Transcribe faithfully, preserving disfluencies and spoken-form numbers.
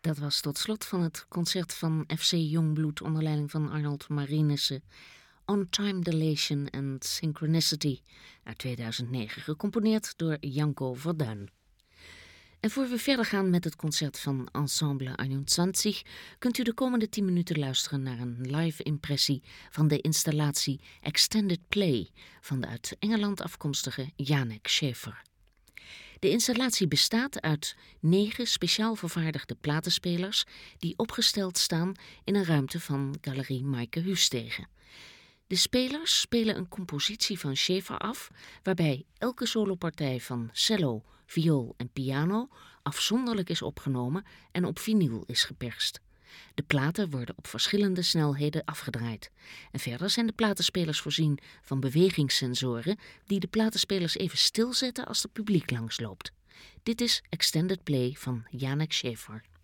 Dat was tot slot van het concert van F C Jongbloed onder leiding van Arnold Marinissen. On Time Dilation and Synchronicity uit tweeduizend negen, gecomponeerd door Janko Verduin. En voor we verder gaan met het concert van Ensemble eenentwintig, kunt u de komende tien minuten luisteren naar een live impressie van de installatie Extended Play van de uit Engeland afkomstige Janek Schäfer. De installatie bestaat uit negen speciaal vervaardigde platenspelers die opgesteld staan in een ruimte van Galerie Maaike Huustegen. De spelers spelen een compositie van Schäfer af, waarbij elke solopartij van cello, viool en piano afzonderlijk is opgenomen en op vinyl is geperst. De platen worden op verschillende snelheden afgedraaid. En verder zijn de platenspelers voorzien van bewegingssensoren die de platenspelers even stilzetten als het publiek langsloopt. Dit is Extended Play van Janek Schäfer.